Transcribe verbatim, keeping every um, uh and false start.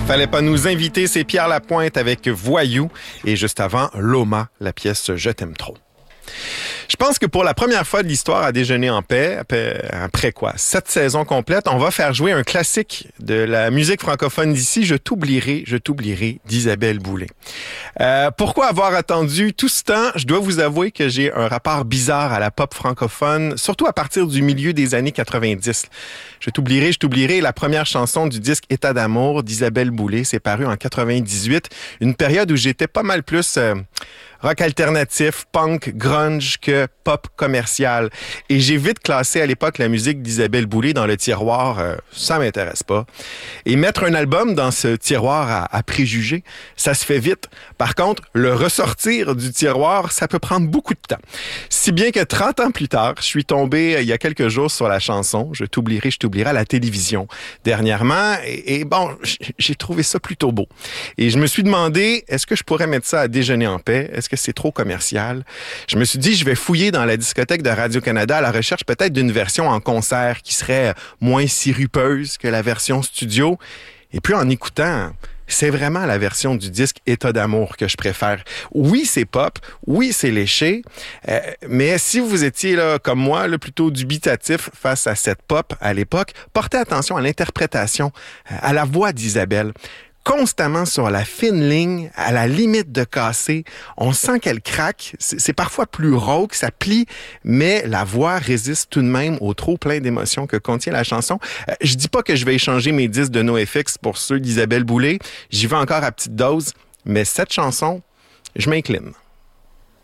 Fallait pas nous inviter, c'est Pierre Lapointe avec Voyou et juste avant, Loma, la pièce Je t'aime trop. Je pense que pour la première fois de l'histoire à Déjeuner en paix, après quoi, sept saisons complètes, on va faire jouer un classique de la musique francophone d'ici, Je t'oublierai, je t'oublierai, d'Isabelle Boulay. Euh, pourquoi avoir attendu tout ce temps? Je dois vous avouer que j'ai un rapport bizarre à la pop francophone, surtout à partir du milieu des années quatre-vingt-dix. Je t'oublierai, je t'oublierai, la première chanson du disque État d'amour d'Isabelle Boulay, c'est paru en quatre-vingt-dix-huit, une période où j'étais pas mal plus euh, rock alternatif, punk, grunge que pop commercial. Et j'ai vite classé à l'époque la musique d'Isabelle Boulay dans le tiroir, euh, ça m'intéresse pas. Et mettre un album dans ce tiroir à, à préjugés, ça se fait vite. Par contre, le ressortir du tiroir, ça peut prendre beaucoup de temps. Si bien que trente ans plus tard, je suis tombé euh, il y a quelques jours sur la chanson Je t'oublierai, je t'oublierai à la télévision dernièrement. Et, et bon, j'ai trouvé ça plutôt beau. Et je me suis demandé, est-ce que je pourrais mettre ça à Déjeuner en paix? Est-ce que c'est trop commercial? Je me suis dit, je vais fouiller dans la discothèque de Radio-Canada à la recherche peut-être d'une version en concert qui serait moins sirupeuse que la version studio. Et puis en écoutant, c'est vraiment la version du disque État d'amour que je préfère. Oui, c'est pop, oui, c'est léché, euh, mais si vous étiez là comme moi, là, plutôt dubitatif face à cette pop à l'époque, portez attention à l'interprétation, à la voix d'Isabelle. Constamment sur la fine ligne, à la limite de casser. On sent qu'elle craque. C'est, c'est parfois plus rauque, ça plie, mais la voix résiste tout de même au trop plein d'émotions que contient la chanson. Euh, je dis pas que je vais échanger mes disques de NoFX pour ceux d'Isabelle Boulay. J'y vais encore à petite dose, mais cette chanson, je m'incline.